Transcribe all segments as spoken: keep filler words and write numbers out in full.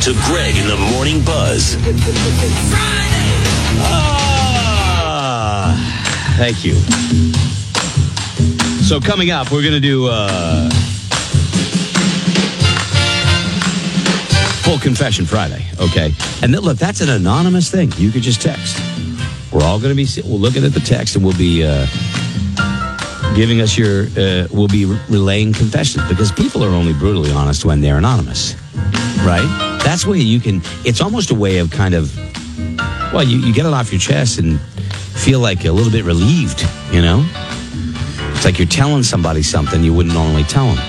to Greg in the Morning Buzz. Ah, thank you. So coming up, we're going to do uh, Full Confession Friday, okay? And th- look, that's an anonymous thing. You could just text. We're all going to be we're looking at the text, and we'll be uh, giving us your, uh, we'll be re- relaying confessions, because people are only brutally honest when they're anonymous, right? That's where you can, it's almost a way of kind of, well, you, you get it off your chest and feel like a little bit relieved, you know? It's like you're telling somebody something you wouldn't normally tell them.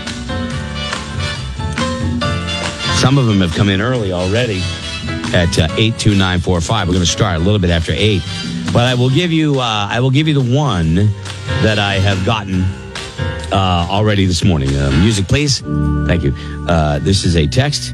Some of them have come in early already at uh, eight two nine four five. We're going to start a little bit after eight. But I will give you, uh, I will give you the one that I have gotten uh, already this morning. Uh, music, please. Thank you. Uh, this is a text.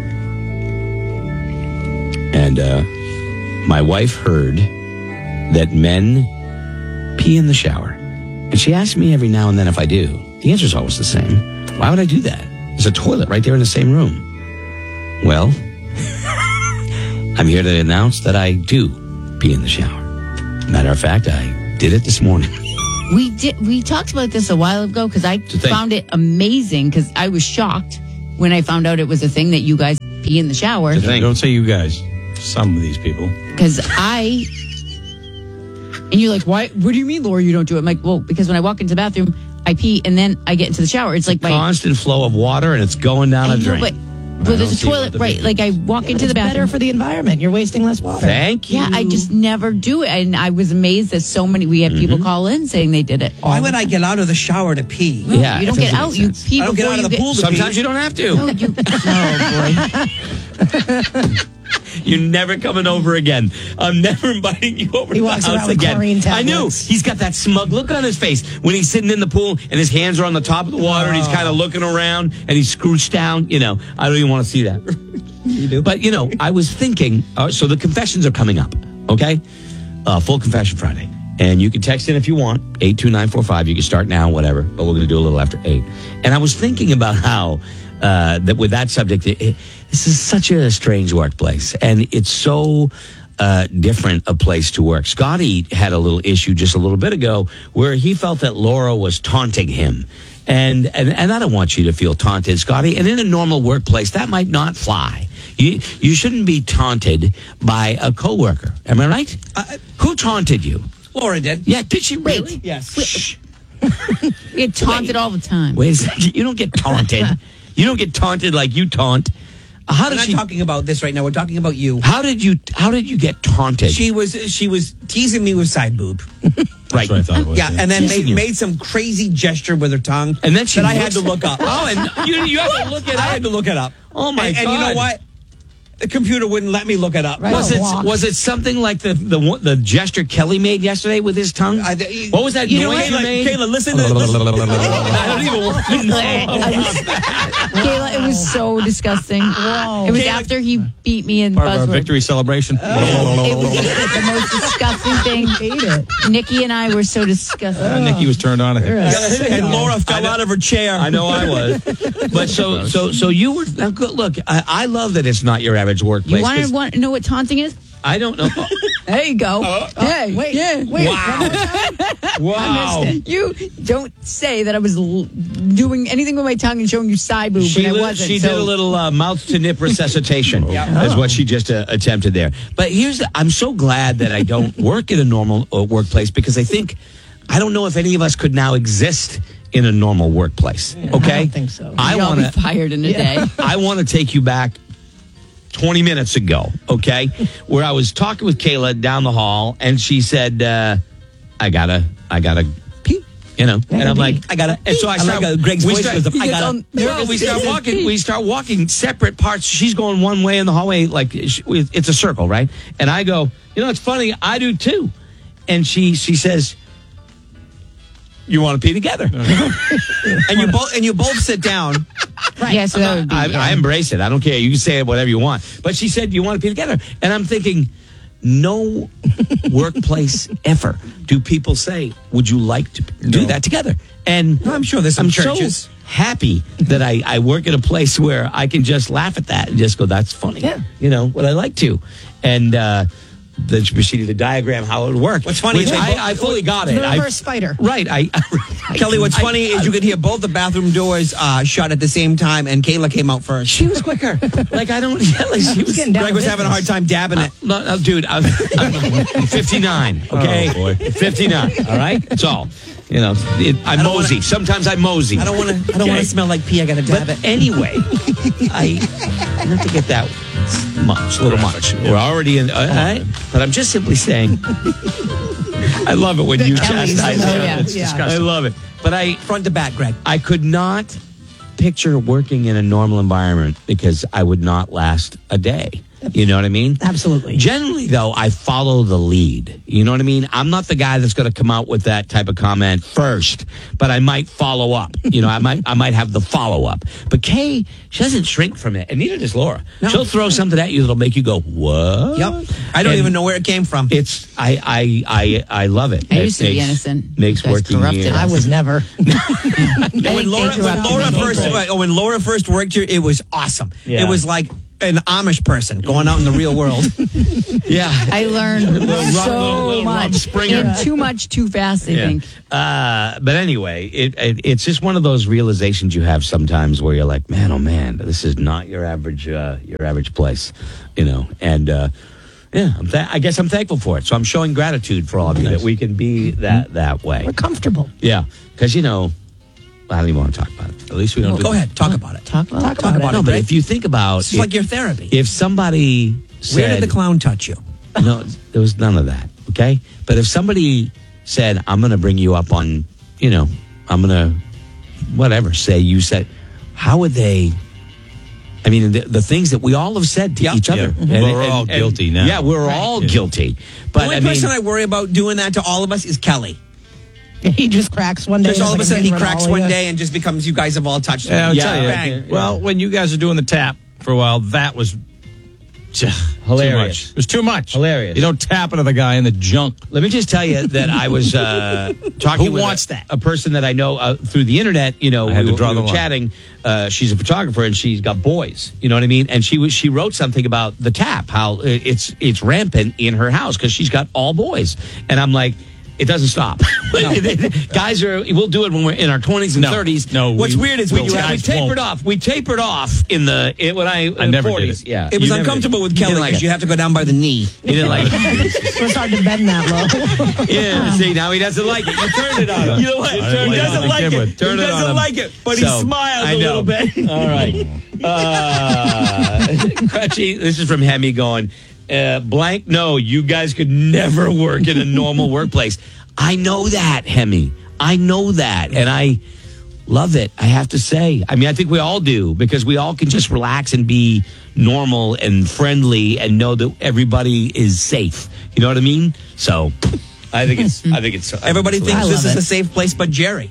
And uh, my wife heard that men pee in the shower. And she asks me every now and then if I do. The answer is always the same. Why would I do that? There's a toilet right there in the same room. Well, I'm here to announce that I do pee in the shower. Matter of fact, I did it this morning. We did. We talked about this a while ago because I found it amazing because I was shocked when I found out it was a thing that you guys pee in the shower. Don't say you guys. Some of these people. Because I... And you're like, why? What do you mean, Laura, you don't do it? I'm like, well, because when I walk into the bathroom, I pee and then I get into the shower. It's like my constant flow of water and it's going down I a know, drain. But, but there's a toilet, right? Like I walk yeah, into the bathroom. It's better for the environment. You're wasting less water. Thank you. Yeah, I just never do it. And I was amazed that so many, we had mm-hmm. people call in saying they did it. Why would I get out of the shower to pee? No, yeah, you don't get out. You pee I don't get out of the get, pool to Sometimes pee. you don't have to. No, you, oh, boy. You're never coming over again. I'm never inviting you over he to the walks house around with again. chlorine I knew. tablets. He's got that smug look on his face when he's sitting in the pool and his hands are on the top of the water oh. and he's kind of looking around and he's scrooched down. You know, I don't even want to see that. You do? But, you know, I was thinking, uh, so the confessions are coming up, okay? Uh, Full Confession Friday. And you can text in if you want, eight two nine four five. You can start now, whatever. But we're going to do a little after eight. And I was thinking about how, uh, that with that subject, it, it, this is such a strange workplace. And it's so uh, different a place to work. Scotty had a little issue just a little bit ago where he felt that Laura was taunting him. And, and, and I don't want you to feel taunted, Scotty. And in a normal workplace, that might not fly. You you shouldn't be taunted by a coworker. Am I right? Uh, Who taunted you? Laura did. Yeah, did she really? Wait. Yes. Shh. We get taunted Wait. all the time. Wait a second. You don't get taunted. You don't get taunted like you taunt. How We're did not she? talking about this right now. We're talking about you. How did you? How did you get taunted? She was she was teasing me with side boob. right. That's what I thought it was. Yeah, and then Teasing made, you. made some crazy gesture with her tongue. And then she that I had to looks- look up. Oh, and you you have to look it I up. had to look it up. Oh my and, god! And you know what? The computer wouldn't let me look it up. Right. Was it Walk. was it something like the the the gesture Kelly made yesterday with his tongue? I, what was that you know noise what? you made? Kayla, listen to this. I don't even want to know. Kayla, it was so disgusting. Whoa. It was Kayla- after he beat me in Part of our Buzzword. victory celebration. It was the most disgusting thing. Hate it. Nikki and I were so disgusted. Uh, Nikki was turned on. I think. And Laura fell out of her chair. I know I was, but so so so you were. Now, good, look, I, I love that it's not your average workplace. You want 'cause to want, know what taunting is? I don't know. There you go. hey, Wait, yeah. wait. Wow! Wow! You don't say that I was l- doing anything with my tongue and showing you side boob She, when I li- wasn't. she so. did a little uh, mouth to nip resuscitation. Is what she just uh, attempted there. But here's the, I'm so glad that I don't work in a normal uh, workplace because I think I don't know if any of us could now exist in a normal workplace. Okay, I don't think so. I You'd all want be to. fired in a day. I want to take you back twenty minutes ago, okay, where I was talking with Kayla down the hall, and she said, uh, "I gotta, I gotta pee," you know, and I'm like, "I gotta," and so I I start. like, uh, Greg's we voice start- goes up, "I he gets gotta." all nervous. We start walking. We start walking separate parts. She's going one way in the hallway, like she- it's a circle, right? And I go, "You know, it's funny. I do too." And she she says, "You want to pee together?" and you both and you both sit down. Right. Yeah, so that would be. I, yeah. I embrace it. I don't care. You can say whatever you want. But she said, "You want to be together?" And I'm thinking, no workplace ever do people say, "Would you like to do No. that together?" And I'm sure there's some I'm churches. So, happy that I, I work at a place where I can just laugh at that and just go, that's funny. Yeah. You know, what I like to. And uh, then she proceeded to diagram how it would work. What's funny Which is they I, both- I fully got it. The I- reverse spider. Right. I, I Kelly, what's I- funny I- is you could hear both the bathroom doors uh, shut at the same time, and Kayla came out first. She was quicker. Like, I don't, yeah, like, she was getting down Greg to was having a hard business. time dabbing it. No, no, dude, I'm, I'm fifty-nine, okay? Oh, boy. fifty-nine, all right? That's all. You know, it, I, I don't mosey. wanna- Sometimes I mosey. I don't want to. I don't Okay. want to smell like pee. I got to dab But it. anyway, I not to get that much, a little much. We're already in, uh, all right? But I'm just simply saying, I love it when you Kelly's. chastise Oh, me. yeah, It's yeah. disgusting. I love it. But I, Front to back, Greg. I could not picture working in a normal environment because I would not last a day. You know what I mean? Absolutely. Generally, though, I follow the lead. You know what I mean? I'm not the guy that's going to come out with that type of comment first, but I might follow up. You know, I might I might have the follow up. But Kay, she doesn't shrink from it, and neither does Laura. No. She'll throw something at you that'll make you go, "What?" Yep. I don't And even know where it came from. It's I I I I love it. I It used to be makes- innocent. Makes You guys working corrupted here. us. I was never. when Laura, when interrupted Laura me. first oh, when Laura first worked here, it was awesome. Yeah. It was like an Amish person going out in the real world. Yeah. I learned Rob- so little Rob much. Springer. And too much, too fast, I Yeah. think. Uh, but anyway, it, it it's just one of those realizations you have sometimes where you're like, man, oh man, this is not your average uh, your average place, you know. And uh, yeah, I'm th- I guess I'm thankful for it. So I'm showing gratitude for all of you that we can be that that way. We're comfortable. Yeah, because you know, I don't even want to talk about it. At least we don't. do Go ahead, talk about it. Talk about Talk it. about about it. No, but if you think about It's if, like your therapy. if somebody said, Where did the clown touch you? no, there was none of that. Okay, but if somebody said, "I'm going to bring you up on," you know, I'm going to, whatever. Say you said, how would they? I mean, the, the things that we all have said to Yeah. each other. Yeah. Well, we're all guilty now. Yeah, we're all Yeah. guilty. But The only I mean, person I worry about doing that to all of us is Kelly. He just cracks one day. Just all of a It's sudden like he I'm getting cracks rid of all one of day and just becomes you guys have all touched him. Yeah, I'll Yeah, tell you. bang. Well, when you guys were doing the tap for a while, that was Hilarious. Too much. It was too much. Hilarious. You don't tap into the guy in the junk. let me just tell you that I was uh, talking Who with wants a, that? a person that I know uh, through the internet. You know, I had we, to draw we the were line. chatting. Uh, she's a photographer and she's got boys. You know what I mean? And she was she wrote something about the tap, how it's it's rampant in her house because she's got all boys. And I'm like, it doesn't stop. Guys are we'll do it when we're in our twenties and No. thirties. No, What's we- weird is when we'll- you have, we guys tapered won't. off. We tapered off in the it, when I, I never did forties. it. Yeah, It was You never uncomfortable did. with You Kelly didn't like because it. you have to go down by the knee. You didn't like it. it. It's hard to bend that low. Yeah, see, now he doesn't like it. You turned it on him. You know what? You I turned like it it. on him. Like it, but Turn he it on doesn't him. like it, but he So, smiles I a know. little bit. All right. Uh, Crutchy, this is from Hemi going, uh, blank, no, you guys could never work in a normal workplace. I know that, Hemi. I know that. And I love it, I have to say. I mean, I think we all do because we all can just relax and be normal and friendly and know that everybody is safe. You know what I mean? So I think it's, I think it's, I think Everybody it's thinks I this love is it. a safe place, but Jerry.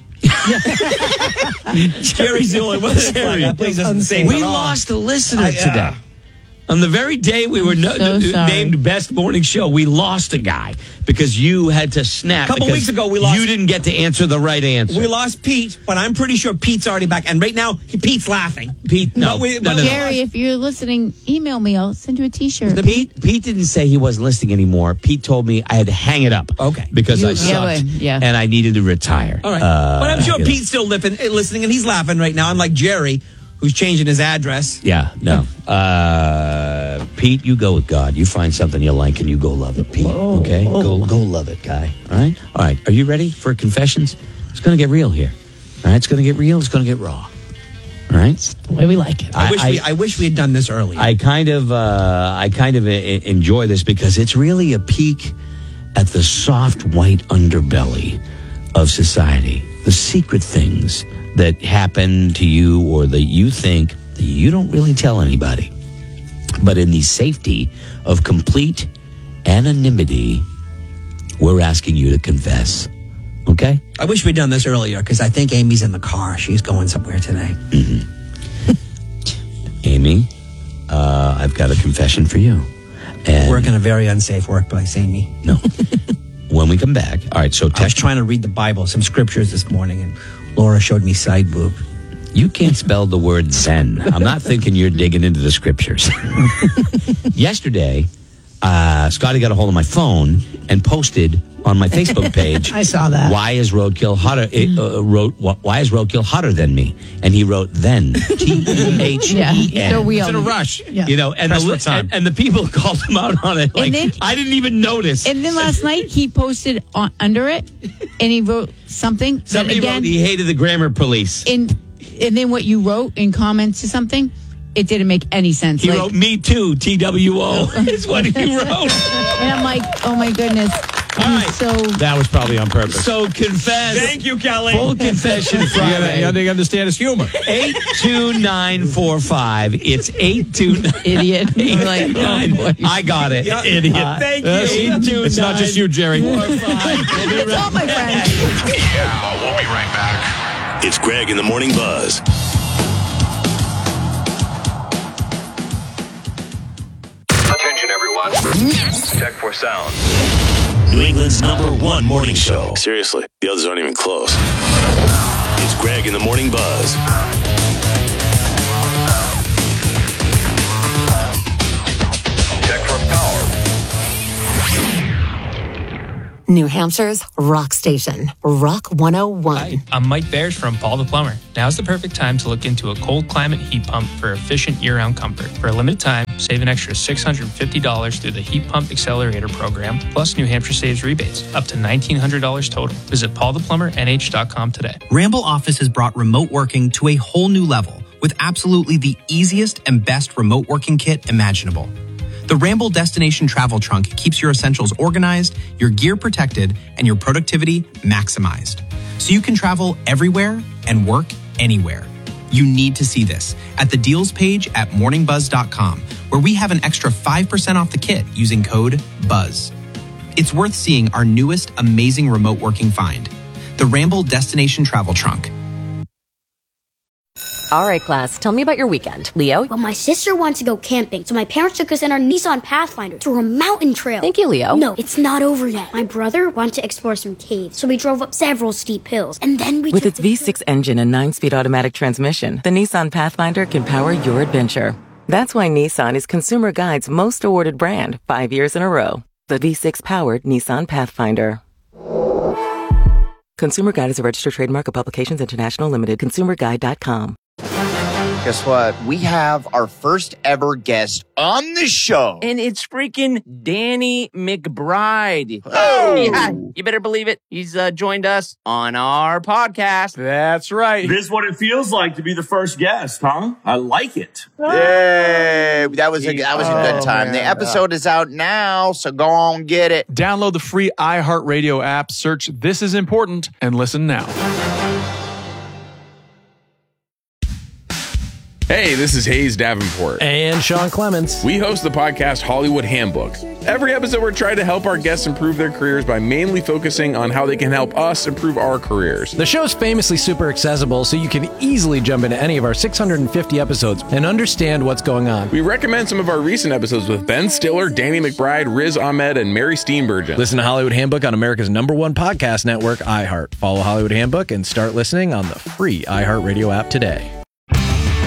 Jerry's the only one. Jerry. That place isn't safe We at all. lost a listener I, uh, today. On the very day we were no, so sorry. named Best Morning Show, we lost a guy because you had to snap. Couple because weeks ago, we lost- You didn't get to answer the right answer. We lost Pete, but I'm pretty sure Pete's already back. And right now, he, Pete's laughing. Pete, no, But we- no, but no, no. Jerry, if you're listening, email me. I'll send you a T-shirt. Pete, Pete didn't say he wasn't listening anymore. Pete told me I had to hang it up. Okay. Because I You- sucked. yeah, well, yeah. And I needed to retire. All right. Uh, but I'm sure you know. Pete's still lipping, eh, listening, and he's laughing right now, unlike Jerry, who's changing his address. Yeah, no. Uh, Pete, you go with God. You find something you like and you go love it, Pete. Okay? Go go love it, guy. All right? All right. Are you ready for confessions? It's going to get real here. All right? It's going to get real. It's going to get raw. All right? The way we like it. I, I- wish I- we, I wish we had done this earlier. I kind of uh, I kind of e- enjoy this because it's really a peek at the soft white underbelly of society, the secret things that happen to you or that you think that you don't really tell anybody. But in the safety of complete anonymity, we're asking you to confess. Okay? I wish we'd done this earlier because I think Amy's in the car. She's going somewhere today. Amy, uh, I've got a confession for you. And Work in a very unsafe workplace, Amy. no. When we come back, all right, so I was text trying to read the Bible, some scriptures this morning, and Laura showed me side boob. You can't spell the word Zen. I'm not thinking you're digging into the scriptures. Yesterday, uh, Scotty got a hold of my phone and posted on my Facebook page. I saw that. Why is roadkill hotter? It, uh, wrote, why is roadkill hotter than me? And he wrote then. T E H E N. Yeah, so we It's all in a rush. Yeah. You know, and Press the, for time. and, and the people called him out on it. Like, then- I didn't even notice. And then last night he posted on, under it, and he wrote something. that Somebody again, wrote he hated the grammar police. and and then what you wrote in comments to something, it didn't make any sense. He like, wrote me too, T W O is what he wrote. and I'm like, oh my goodness. All right. So That was probably on purpose. So confess. Thank you, Kelly. Full confession you gotta, you Friday. gotta understand his humor. eight two nine four five. It's eight two nine. idiot. I'm like, oh boy. I got it. Yeah. Idiot. Uh, Thank Yes. you. eight two It's not just you, Jerry. four five. It's all my friends. Yeah, we'll be right back. It's Greg in the Morning Buzz. Attention, everyone. Check for sound. New England's number one morning show. Seriously, the others aren't even close. It's Greg in the Morning Buzz. Check for power. New Hampshire's rock station, Rock one oh one. Hi, I'm Mike Bears from Paul the Plumber. Now's the perfect time to look into a cold climate heat pump for efficient year-round comfort. For a limited time, save an extra six hundred fifty dollars through the Heat Pump Accelerator program, plus New Hampshire saves rebates, up to nineteen hundred dollars total. Visit paul the plumber n h dot com today. Ramble Office has brought remote working to a whole new level with absolutely the easiest and best remote working kit imaginable. The Ramble Destination Travel Trunk keeps your essentials organized, your gear protected, and your productivity maximized. So you can travel everywhere and work anywhere. You need to see this at the deals page at morning buzz dot com, where we have an extra five percent off the kit using code BUZZ. It's worth seeing our newest amazing remote working find, the Ramble Destination Travel Trunk. All right, class, tell me about your weekend. Leo? Well, my sister wants to go camping, so my parents took us in our Nissan Pathfinder to a mountain trail. Thank you, Leo. No, it's not over yet. My brother wanted to explore some caves, so we drove up several steep hills, and then we With took its the V six engine and nine-speed automatic transmission, the Nissan Pathfinder can power your adventure. That's why Nissan is Consumer Guide's most awarded brand five years in a row. The V six-powered Nissan Pathfinder. Consumer Guide is a registered trademark of Publications International Limited. consumer guide dot com. Guess what? We have our first ever guest on the show. And it's freaking Danny McBride. Oh! Yeah, you better believe it. He's uh, joined us on our podcast. That's right. This is what it feels like to be the first guest, huh? I like it. Yay! That was a that was a good time. Oh, The man. episode is out now, so go on get it. Download the free iHeartRadio app, search This Is Important, and listen now. Hey, this is Hayes Davenport. And Sean Clements. We host the podcast Hollywood Handbook. Every episode, we're trying to help our guests improve their careers by mainly focusing on how they can help us improve our careers. The show's famously super accessible, so you can easily jump into any of our six hundred fifty episodes and understand what's going on. We recommend some of our recent episodes with Ben Stiller, Danny McBride, Riz Ahmed, and Mary Steenburgen. Listen to Hollywood Handbook on America's number one podcast network, iHeart. Follow Hollywood Handbook and start listening on the free iHeartRadio app today.